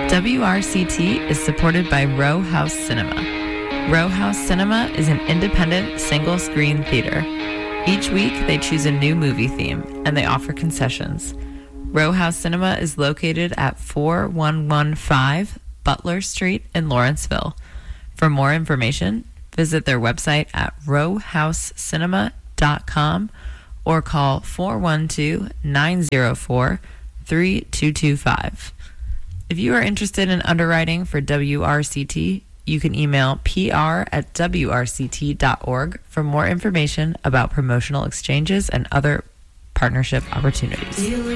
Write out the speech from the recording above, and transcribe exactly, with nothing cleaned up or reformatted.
W R C T is supported by Row House Cinema. Row House Cinema is an independent single-screen theater. Each week, they choose a new movie theme, and they offer concessions. Row House Cinema is located at four one one five Butler Street in Lawrenceville. For more information, visit their website at row house cinema dot com or call four one two, nine zero four, three two two five. If you are interested in underwriting for W R C T, you can email P R at W R C T dot org for more information about promotional exchanges and other partnership opportunities.